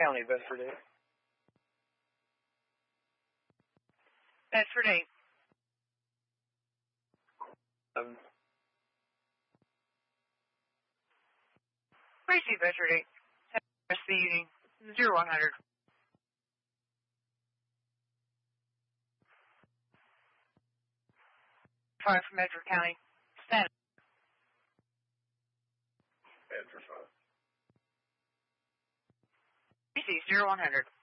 County, Bedford 8. Bedford 8. Receive Bedford 8. Rest of the evening. 0100. Five from Bedford County. Stand. Bedford 5. Receive 0100.